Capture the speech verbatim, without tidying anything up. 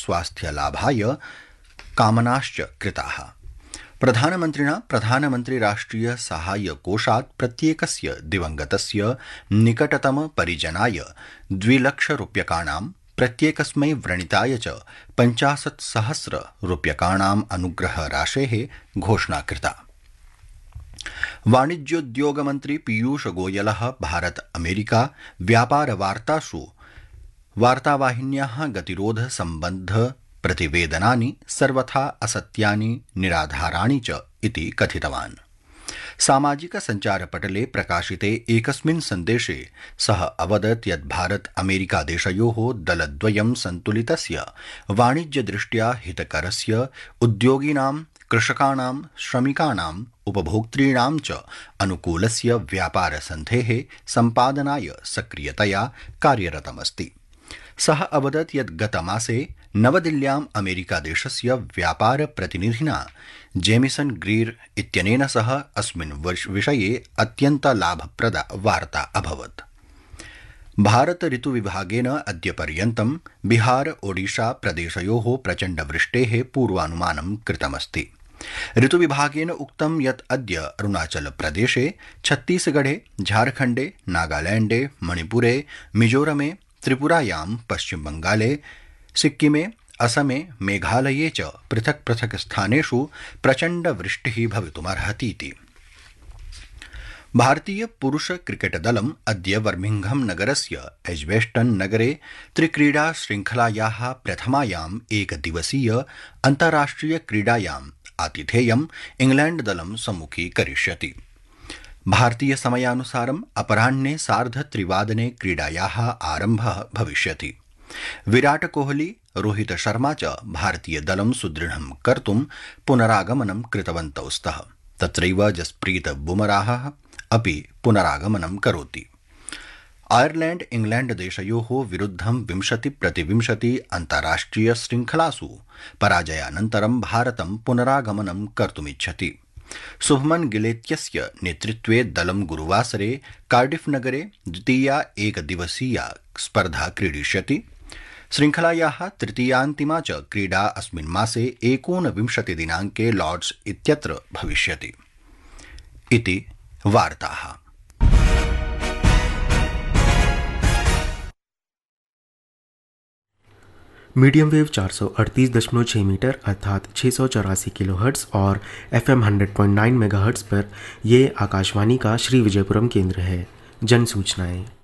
स्वास्थ्यलाभाय कामनाश्च कृताः। प्रधानमन्त्रिणा प्रधानमन्त्री राष्ट्रिय साहाय्य कोषात् प्रत्येकस्य दिवंगतस्य निकटतम परिजनाय द्विलक्षरूप्यकाणां प्रत्येकस्मै व्रणिताय च पञ्चाशत् सहस्र रूप्यकाणाम् अनुग्रह राशेः घोषणा कृता। वाणिज्योद्योगमन्त्री पीयूष गोयलः भारत अमेरिका व्यापार वार्तासु वार्तावाहिन्याः गतिरोध सम्बद्ध प्रतिवेदनानि सर्वथा असत्यानि निराधाराणि च इति कथितवान्। सामाजिक सञ्चारपटले प्रकाशिते एकस्मिन् सन्देशे सः अवदत् यत् भारत अमेरिका देशयोः दलद्वयं सन्तुलितस्य वाणिज्यदृष्ट्या हितकरस्य उद्योगिनां कृषकाणां श्रमिकाणाम् उपभोक्तॄणां च अनुकूलस्य व्यापारसन्धेः सम्पादनाय सक्रियतया कार्यरतमस्ति। सः अवदत् यत् गतमासे नवदिल्ल्याम् अमेरिकादेशस्य व्यापारप्रतिनिधिना जेमिसन ग्रीर इत्यनेन सह अस्मिन् विषये अत्यन्तलाभप्रदा वार्ता अभवत्। भारत ऋतुविभागेन अद्य पर्यन्तं बिहार ओडिशा प्रदेशयोः प्रचण्डवृष्टेः पूर्वानुमानं कृतमस्ति। ऋतुविभागेन उक्तं यत् अद्य अरुणाचलप्रदेशे छत्तीसगढ़े झारखण्डे नागालैण्डे मणिपुरे मिजोरमे त्रिपुरायां पश्चिमबंगाले सिक्किमे असमे मेघालये च पृथक् पृथक् स्थानेषु प्रचण्डवृष्टिः भवितुमर्हतीति। भारतीय पुरुष क्रिकेट दलम् अद्य बर्मिंघम नगरस्य एज्बेस्टन नगरे त्रिक्रीडा श्रृंखलायाः प्रथमायाम् एकदिवसीय अन्ताराष्ट्रिय क्रीडायाम् आतिथेयम् इंग्लैण्ड दलं सम्मुखीकरिष्यति। भारतीय समयानुसारम् अपराह्ने सार्धत्रिवादने क्रीडायाः आरम्भः भविष्यति। विराट कोहली रोहित शर्मा च भारतीय दलं सुदृढं कर्तुं पुनरागमनं कृतवन्तौ स्तः। तत्रैव जसप्रीत बुमराहः अपि पुनरागमनं करोति। आयरलैण्ड इंग्लैण्ड देशयोः विरुद्धं विंशति प्रतिविंशति अन्ताराष्ट्रिय श्रृंखलासु पराजयानन्तरं भारतं पुनरागमनं कर्तुमिच्छति। शुभमन गिलेत्यस्य नेतृत्वे दलं गुरुवासरे कार्डिफ नगरे द्वितीया एकदिवसीया स्पर्धा क्रीडिष्यति। श्रृंखलायाः तृतीयान्तिमा च क्रीडा अस्मिन् मासे एकोनविंशति दिनाङ्के लॉर्ड्स इत्यत्र भविष्यति इति वार्ताः। मीडियम वेव चार सौ अड़तीस दशमलव छः मीटर अर्थात छः सौ चौरासी किलो हर्ट्स और F am hundred point nine mega hertz पर यह आकाशवाणी का श्री विजयपुरम केंद्र है। जन सूचनाएं।